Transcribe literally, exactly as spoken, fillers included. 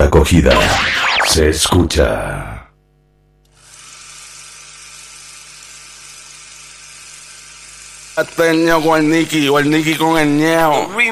mejor acogida se escucha. Este ño con el Nicky, o el Nicky con el ñeo.